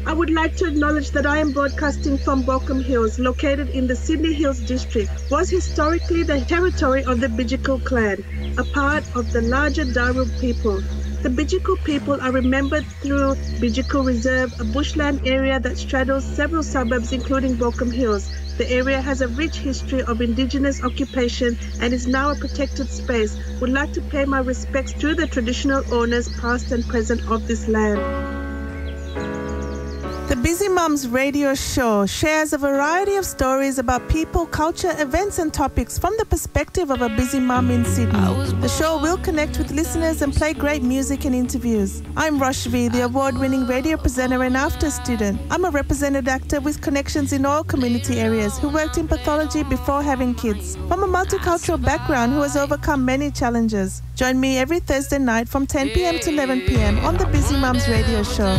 I would like to acknowledge that I am broadcasting from Bochum Hills, located in the Sydney Hills district, was historically the territory of the Bidjigal clan, a part of the larger Darug people. The Bidjigal people are remembered through Bidjigal Reserve, a bushland area that straddles several suburbs including Bochum Hills. The area has a rich history of Indigenous occupation and is now a protected space. Would like to pay my respects to the traditional owners past and present of this land. The Busy Mums radio show shares a variety of stories about people, culture, events and topics from the perspective of a busy mum in Sydney. The show will connect with listeners and play great music and interviews. I'm Roshvi, the award-winning radio presenter and AFTR student. I'm a represented actor with connections in all community areas who worked in pathology before having kids. From a multicultural background who has overcome many challenges. Join me every Thursday night from 10 p.m. to 11 p.m. on the Busy Mums radio show.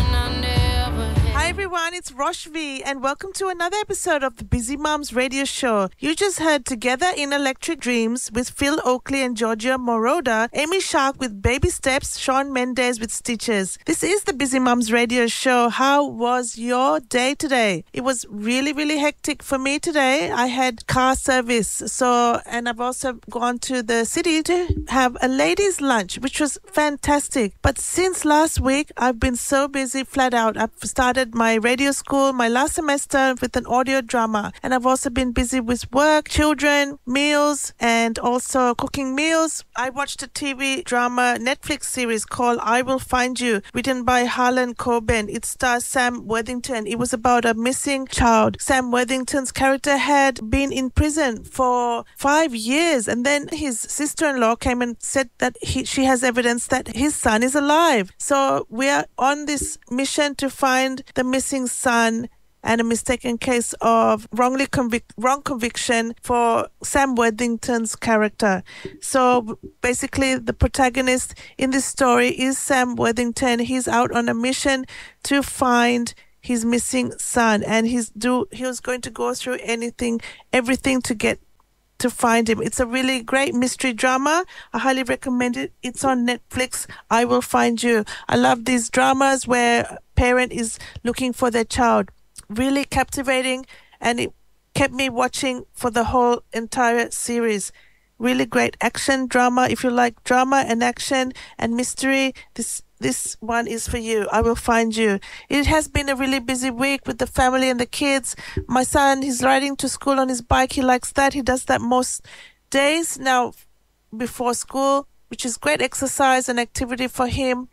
Hi everyone, it's Roshvi and welcome to another episode of the Busy Mums radio show. You just heard Together in Electric Dreams with Phil Oakley and Georgia Moroder, Amy Shark with Baby Steps, Shawn Mendes with Stitches. This is the Busy Mums radio show. How was your day today? It was really hectic for me today. I had car service, and I've also gone to the city to have a ladies' lunch, which was fantastic. But since last week, I've been so busy, flat out. I've started my radio school, my last semester with an audio drama. And I've also been busy with work, children, meals, and also cooking meals. I watched a TV drama Netflix series called I Will Find You, written by Harlan Coben. It stars Sam Worthington. It was about a missing child. Sam Worthington's character had been in prison for 5 years, and then his sister-in-law came and said that she has evidence that his son is alive. So we are on this mission to find the missing son and a mistaken case of wrong conviction for Sam Worthington's character. So basically the protagonist in this story is Sam Worthington. He's out on a mission to find his missing son, and he was going to go through everything to find him. It's a really great mystery drama. I highly recommend it. It's on Netflix. I Will Find You. I love these dramas where a parent is looking for their child. Really captivating, and it kept me watching for the whole entire series. Really great action drama. If you like drama and action and mystery, this one is for you. I Will Find You. It has been a really busy week with the family and the kids. My son, he's riding to school on his bike. He likes that. He does that most days now before school, which is great exercise and activity for him.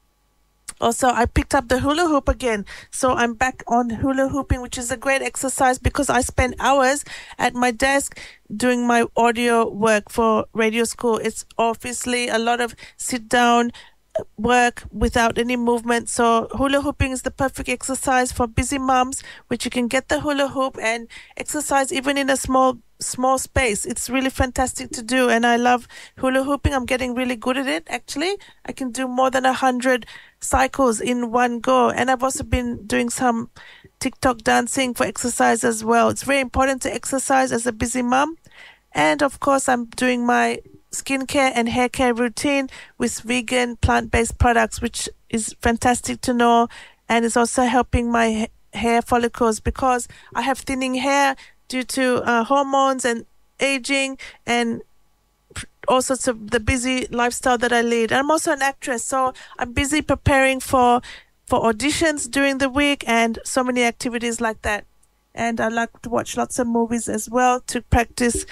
Also, I picked up the hula hoop again. So I'm back on hula hooping, which is a great exercise because I spend hours at my desk doing my audio work for radio school. It's obviously a lot of sit down work without any movement. So hula hooping is the perfect exercise for busy mums, which you can get the hula hoop and exercise even in a small space. It's really fantastic to do, and I love hula hooping. I'm getting really good at it, actually. I can do more than 100 cycles in one go, and I've also been doing some TikTok dancing for exercise as well. It's very important to exercise as a busy mum. And of course, I'm doing my skincare and hair care routine with vegan plant-based products, which is fantastic to know, and it's also helping my hair follicles because I have thinning hair due to hormones and aging and all sorts of the busy lifestyle that I lead. And I'm also an actress, so I'm busy preparing for auditions during the week and so many activities like that. And I like to watch lots of movies as well to practice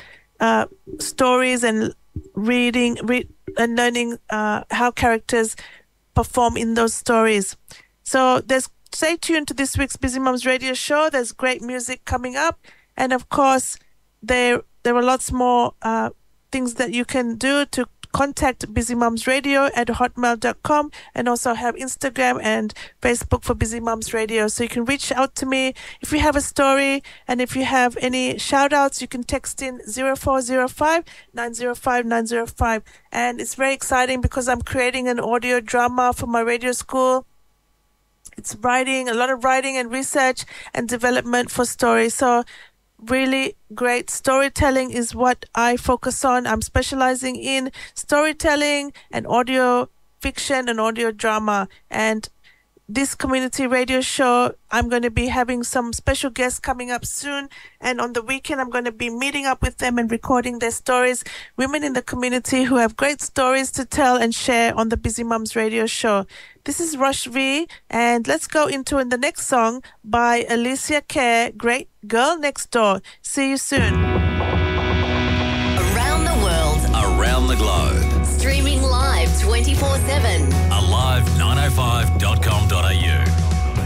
stories and reading and learning how characters perform in those stories. So stay tuned to this week's Busy Mums radio show. There's great music coming up, and of course there are lots more things that you can do to contact Busy Mums Radio at hotmail.com, and also have Instagram and Facebook for Busy Mums Radio. So you can reach out to me if you have a story, and if you have any shout outs, you can text in 0405 905 905. And it's very exciting because I'm creating an audio drama for my radio school. It's a lot of writing and research and development for stories. So really great storytelling is what I focus on. I'm specializing in storytelling and audio fiction and audio drama. And this community radio show, I'm going to be having some special guests coming up soon. And on the weekend, I'm going to be meeting up with them and recording their stories. Women in the community who have great stories to tell and share on the Busy Mums radio show. This is Rush V, and let's go into the next song by Alicia Care, Great Girl Next Door. See you soon. Around the world. Around the globe. Streaming live 24/7. Alive905.com.au